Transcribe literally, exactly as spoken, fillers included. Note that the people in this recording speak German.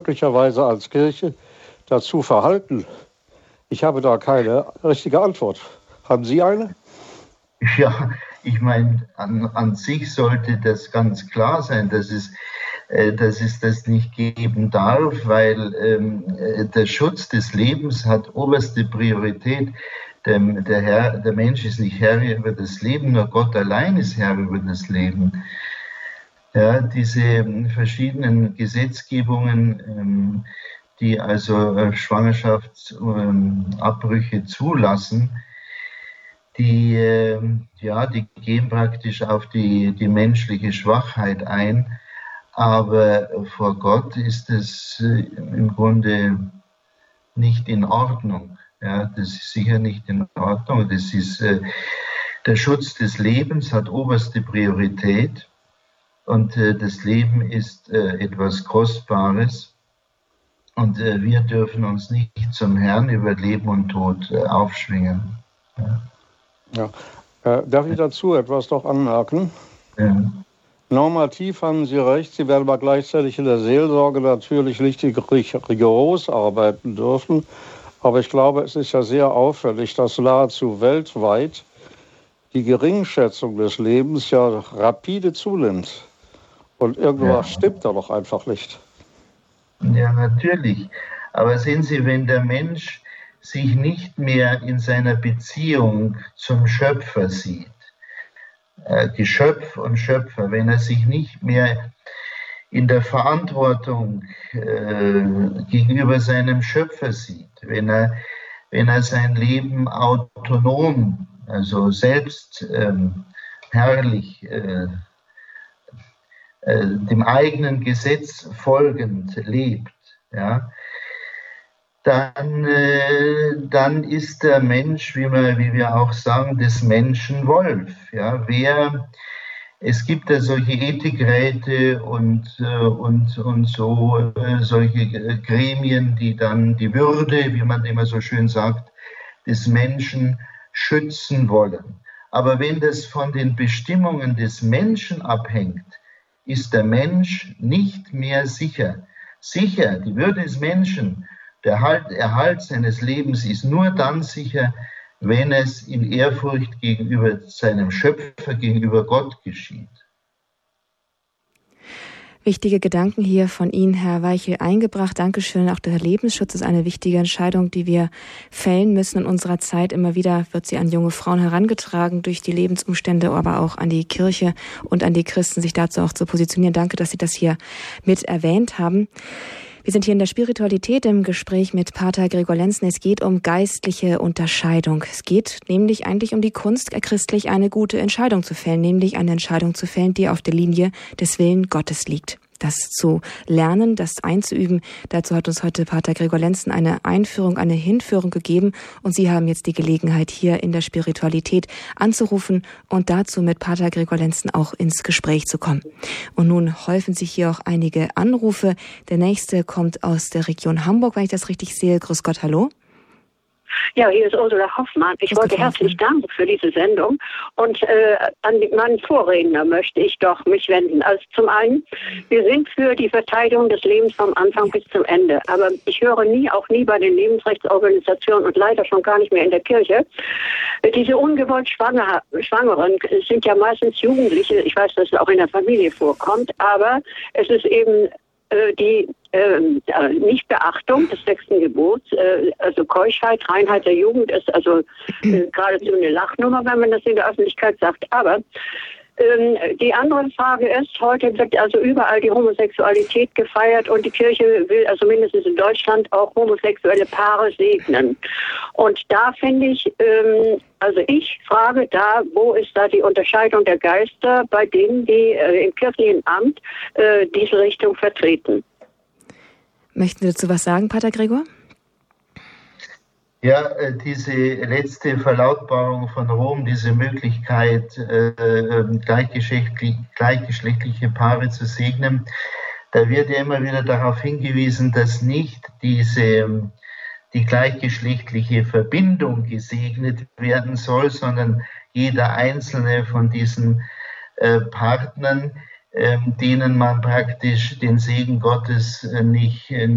möglicherweise als Kirche dazu verhalten? Ich habe da keine richtige Antwort. Haben Sie eine? Ja, ich meine, an, an sich sollte das ganz klar sein, dass es, äh, dass es das nicht geben darf, weil ähm, der Schutz des Lebens hat oberste Priorität. Der, der, Herr, der Mensch ist nicht Herr über das Leben, nur Gott allein ist Herr über das Leben. Ja, diese verschiedenen Gesetzgebungen, ähm, die also äh, Schwangerschaftsabbrüche ähm, zulassen, die, äh, ja, die gehen praktisch auf die, die menschliche Schwachheit ein. Aber vor Gott ist es äh, im Grunde nicht in Ordnung. Ja, das ist sicher nicht in Ordnung. Das ist, äh, der Schutz des Lebens hat oberste Priorität. Und äh, das Leben ist äh, etwas Kostbares. Und äh, wir dürfen uns nicht zum Herrn über Leben und Tod äh, aufschwingen. Ja. Ja. Äh, darf ich dazu etwas doch anmerken? Ja. Normativ haben Sie recht, Sie werden aber gleichzeitig in der Seelsorge natürlich nicht rigoros arbeiten dürfen. Aber ich glaube, es ist ja sehr auffällig, dass nahezu weltweit die Geringschätzung des Lebens ja rapide zunimmt. Und irgendwas ja. stimmt da doch einfach nicht. Ja, natürlich. Aber sehen Sie, wenn der Mensch sich nicht mehr in seiner Beziehung zum Schöpfer sieht, äh, Geschöpf und Schöpfer, wenn er sich nicht mehr in der Verantwortung äh, gegenüber seinem Schöpfer sieht, wenn er, wenn er sein Leben autonom, also selbst ähm, herrlich, äh, äh, dem eigenen Gesetz folgend lebt, ja, dann, äh, dann ist der Mensch, wie wir, wie wir auch sagen, des Menschen Wolf. Ja, wer Es gibt ja solche Ethikräte und, äh, und, und so äh, solche Gremien, die dann die Würde, wie man immer so schön sagt, des Menschen schützen wollen. Aber wenn das von den Bestimmungen des Menschen abhängt, ist der Mensch nicht mehr sicher. Sicher, die Würde des Menschen, der Erhalt, Erhalt seines Lebens ist nur dann sicher, wenn es in Ehrfurcht gegenüber seinem Schöpfer, gegenüber Gott geschieht. Wichtige Gedanken hier von Ihnen, Herr Weichel, eingebracht. Dankeschön. Auch der Lebensschutz ist eine wichtige Entscheidung, die wir fällen müssen in unserer Zeit. Immer wieder wird sie an junge Frauen herangetragen durch die Lebensumstände, aber auch an die Kirche und an die Christen, sich dazu auch zu positionieren. Danke, dass Sie das hier mit erwähnt haben. Wir sind hier in der Spiritualität im Gespräch mit Pater Gregor Lenzen. Es geht um geistliche Unterscheidung. Es geht nämlich eigentlich um die Kunst, christlich eine gute Entscheidung zu fällen, nämlich eine Entscheidung zu fällen, die auf der Linie des Willens Gottes liegt. Das zu lernen, das einzuüben, dazu hat uns heute Pater Gregor Lenzen eine Einführung, eine Hinführung gegeben. Und Sie haben jetzt die Gelegenheit, hier in der Spiritualität anzurufen und dazu mit Pater Gregor Lenzen auch ins Gespräch zu kommen. Und nun häufen sich hier auch einige Anrufe. Der nächste kommt aus der Region Hamburg, wenn ich das richtig sehe. Grüß Gott, hallo. Ja, hier ist Ursula Hoffmann. Ich wollte herzlich danken für diese Sendung und äh, an meinen Vorredner möchte ich doch mich wenden. Also zum einen, wir sind für die Verteidigung des Lebens vom Anfang bis zum Ende, aber ich höre nie, auch nie bei den Lebensrechtsorganisationen und leider schon gar nicht mehr in der Kirche, diese ungewollt Schwanger, Schwangeren sind ja meistens Jugendliche, ich weiß, dass es auch in der Familie vorkommt, aber es ist eben die äh, Nichtbeachtung des sechsten Gebots, äh, also Keuschheit, Reinheit der Jugend ist also äh, geradezu eine Lachnummer, wenn man das in der Öffentlichkeit sagt. Aber ähm, die andere Frage ist, heute wird also überall die Homosexualität gefeiert und die Kirche will also mindestens in Deutschland auch homosexuelle Paare segnen. Und da finde ich, ähm, also ich frage da, wo ist da die Unterscheidung der Geister bei denen, die äh, im kirchlichen Amt äh, diese Richtung vertreten? Möchten Sie dazu was sagen, Pater Gregor? Ja, diese letzte Verlautbarung von Rom, diese Möglichkeit, äh, gleichgeschlechtlich, gleichgeschlechtliche Paare zu segnen, da wird ja immer wieder darauf hingewiesen, dass nicht diese, die gleichgeschlechtliche Verbindung gesegnet werden soll, sondern jeder einzelne von diesen äh, Partnern, äh, denen man praktisch den Segen Gottes äh, nicht